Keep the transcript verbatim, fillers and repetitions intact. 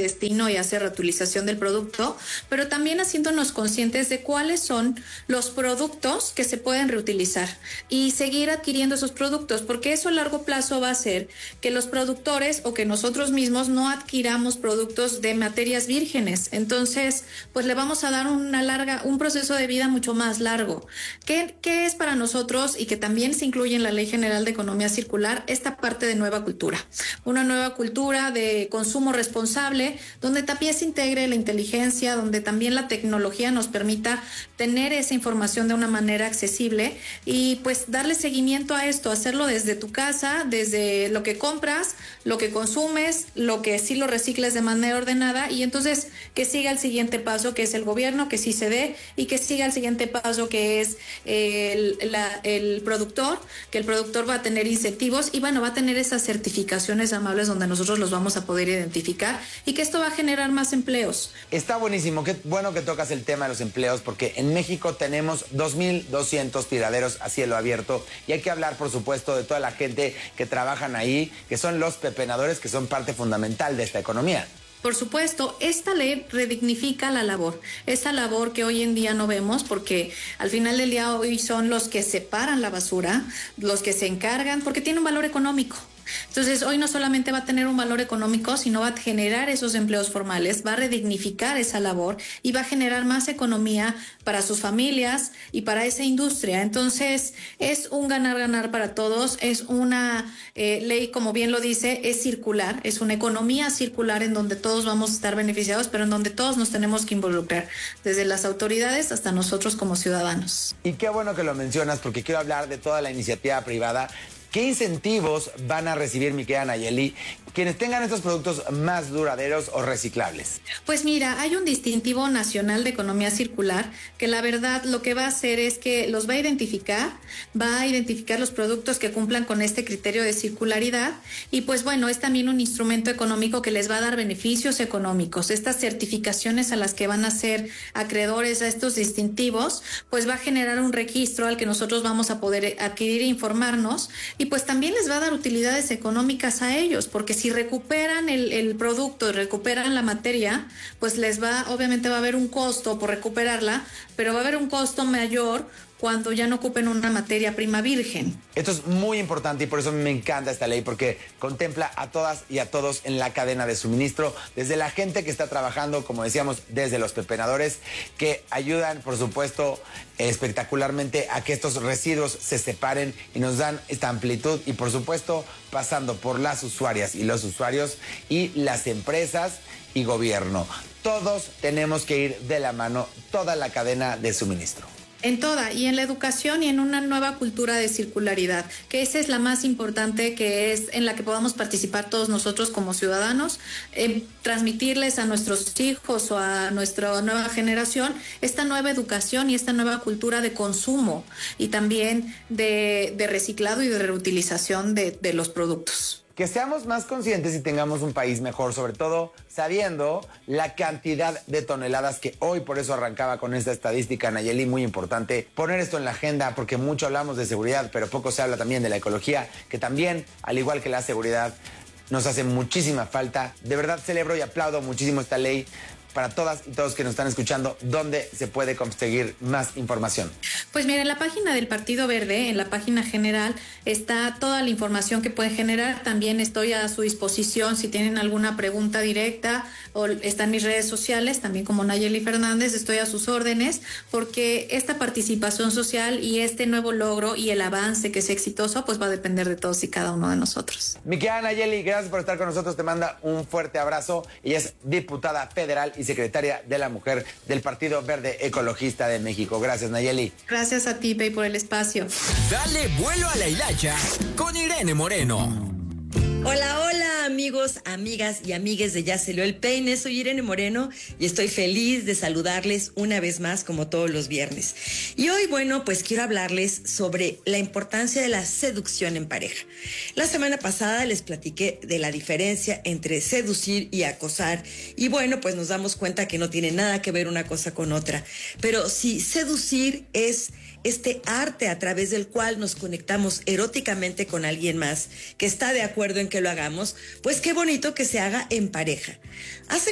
destino y hace reutilización del producto, pero también haciéndonos conscientes de cuáles son los productos que se pueden reutilizar y seguir adquiriendo esos productos, porque eso a largo plazo va a hacer que los productores o que nosotros mismos no adquiramos productos de materias vírgenes. Entonces, pues le vamos a dar una larga, un proceso de vida mucho más largo. ¿Qué, qué es para nosotros y que también se incluye en la Ley General de Economía Circular? Esta parte de nueva cultura. Una nueva cultura de consumo responsable, donde también se integre la inteligencia, donde también la tecnología nos permita tener esa información de una manera accesible y pues darle seguimiento a esto, hacerlo desde tu casa, desde lo que compras, lo que consumes, lo que sí lo recicles de manera ordenada y entonces que siga el siguiente paso, que es el gobierno, que sí se dé y que siga el siguiente paso, que es el, la, el productor, que el productor va a tener incentivos y bueno, va a tener esas certificaciones amables donde nosotros los vamos a poder identificar y que esto va a generar más empleos. Está buenísimo, qué bueno que tocas el tema de los empleos porque en México tenemos dos mil doscientos tiraderos a cielo abierto y hay que hablar por supuesto de toda la gente que trabajan ahí, que son los pepenadores, que son parte fundamental de esta economía. Por supuesto, esta ley redignifica la labor, esa labor que hoy en día no vemos porque al final del día hoy son los que separan la basura, los que se encargan, porque tiene un valor económico. Entonces, hoy no solamente va a tener un valor económico, sino va a generar esos empleos formales, va a redignificar esa labor y va a generar más economía para sus familias y para esa industria. Entonces, es un ganar-ganar para todos, es una eh, ley, como bien lo dice, es circular, es una economía circular en donde todos vamos a estar beneficiados, pero en donde todos nos tenemos que involucrar, desde las autoridades hasta nosotros como ciudadanos. Y qué bueno que lo mencionas, porque quiero hablar de toda la iniciativa privada. ¿Qué incentivos van a recibir, mi querida Nayeli, quienes tengan estos productos más duraderos o reciclables? Pues mira, hay un distintivo nacional de economía circular que la verdad lo que va a hacer es que los va a identificar, va a identificar los productos que cumplan con este criterio de circularidad y pues bueno, es también un instrumento económico que les va a dar beneficios económicos. Estas certificaciones a las que van a ser acreedores a estos distintivos, pues va a generar un registro al que nosotros vamos a poder adquirir e informarnos y pues también les va a dar utilidades económicas a ellos, porque si recuperan el, el producto, recuperan la materia, pues les va, obviamente va a haber un costo por recuperarla, pero va a haber un costo mayor cuando ya no ocupen una materia prima virgen. Esto es muy importante y por eso me encanta esta ley, porque contempla a todas y a todos en la cadena de suministro, desde la gente que está trabajando, como decíamos, desde los pepenadores, que ayudan, por supuesto, espectacularmente a que estos residuos se separen y nos dan esta amplitud y, por supuesto, pasando por las usuarias y los usuarios y las empresas y gobierno. Todos tenemos que ir de la mano, toda la cadena de suministro. En toda, y en la educación y en una nueva cultura de circularidad, que esa es la más importante, que es en la que podamos participar todos nosotros como ciudadanos, eh, transmitirles a nuestros hijos o a nuestra nueva generación esta nueva educación y esta nueva cultura de consumo y también de, de reciclado y de reutilización de, de los productos. Que seamos más conscientes y tengamos un país mejor, sobre todo sabiendo la cantidad de toneladas que hoy, por eso arrancaba con esta estadística, Nayeli, muy importante poner esto en la agenda, porque mucho hablamos de seguridad, pero poco se habla también de la ecología, que también, al igual que la seguridad, nos hace muchísima falta. De verdad celebro y aplaudo muchísimo esta ley. Para todas y todos que nos están escuchando, ¿dónde se puede conseguir más información? Pues mira, en la página del Partido Verde, en la página general, está toda la información que pueden generar. También estoy a su disposición si tienen alguna pregunta directa o están mis redes sociales, también como Nayeli Fernández, estoy a sus órdenes, porque esta participación social y este nuevo logro y el avance que es exitoso, pues va a depender de todos y cada uno de nosotros. Mi querida Nayeli, gracias por estar con nosotros, te manda un fuerte abrazo. Ella es diputada federal y secretaria de la Mujer del Partido Verde Ecologista de México. Gracias, Nayeli. Gracias a ti, Pei, por el espacio. Dale vuelo a la hilacha con Irene Moreno. Hola, hola amigos, amigas y amigues de Ya Se Leó el Peine. Soy Irene Moreno y estoy feliz de saludarles una vez más como todos los viernes. Y hoy, bueno, pues quiero hablarles sobre la importancia de la seducción en pareja. La semana pasada les platiqué de la diferencia entre seducir y acosar. Y bueno, pues nos damos cuenta que no tiene nada que ver una cosa con otra. Pero si seducir es este arte a través del cual nos conectamos eróticamente con alguien más que está de acuerdo en que lo hagamos, pues qué bonito que se haga en pareja. Hace